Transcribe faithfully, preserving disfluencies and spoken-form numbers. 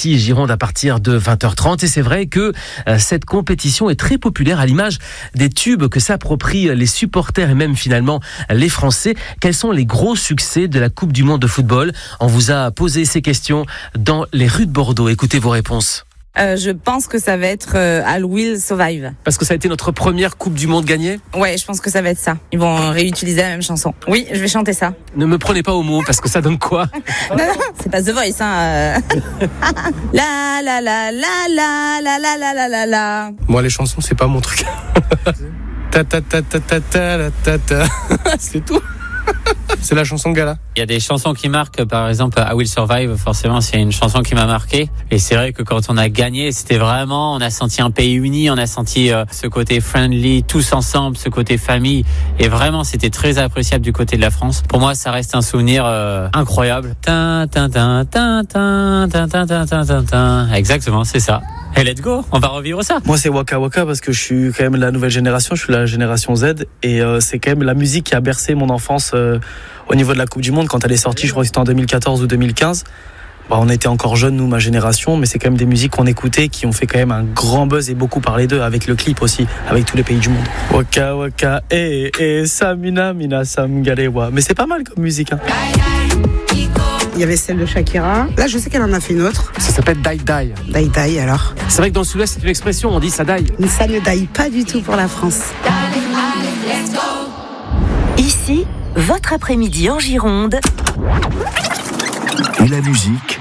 Castille-Gironde à partir de vingt heures trente. Et c'est vrai que euh, cette compétition est très populaire à l'image des tubes que s'approprient les supporters et même finalement les Français. Quels sont les gros succès de la Coupe du Monde de football? On vous a posé ces questions dans les rues de Bordeaux. Écoutez vos réponses. Euh, je pense que ça va être euh, I Will Survive. Parce que ça a été notre première Coupe du Monde gagnée? Ouais, je pense que ça va être ça. Ils vont réutiliser la même chanson. Oui, je vais chanter ça. Ne me prenez pas au mot, parce que ça donne quoi? Non, non, c'est pas The Voice, hein. euh. La la la la la la la la la la la. Moi, les chansons, c'est pas mon truc. ta ta ta ta ta ta ta ta. C'est tout. C'est la chanson gala. Il y a des chansons qui marquent, par exemple I Will Survive, forcément c'est une chanson qui m'a marqué. Et c'est vrai que quand on a gagné, c'était vraiment, on a senti un pays uni, on a senti euh, ce côté friendly, tous ensemble, ce côté famille. Et vraiment c'était très appréciable du côté de la France. Pour moi ça reste un souvenir euh, incroyable. Tin, tin, tin, tin, tin, tin, tin, tin, tin, tin, tin. Exactement, c'est ça. Et let's go, on va revivre ça. Moi c'est Waka Waka parce que je suis quand même la nouvelle génération, je suis la génération Z et euh, c'est quand même la musique qui a bercé mon enfance euh, au niveau de la Coupe du Monde quand elle est sortie, je crois que c'était en deux mille quatorze ou deux mille quinze. Bah, on était encore jeunes nous, ma génération, mais c'est quand même des musiques qu'on écoutait qui ont fait quand même un grand buzz et beaucoup parler d'eux avec le clip aussi, avec tous les pays du monde. Waka Waka eh eh Samina Mina Samgarewa, mais c'est pas mal comme musique hein. Il y avait celle de Shakira. Là, je sais qu'elle en a fait une autre. Ça s'appelle Die Die. Die Die, alors. C'est vrai que dans le sud-ouest, c'est une expression, on dit ça die. Ça ne die pas du tout pour la France. Ici, votre après-midi en Gironde. Et la musique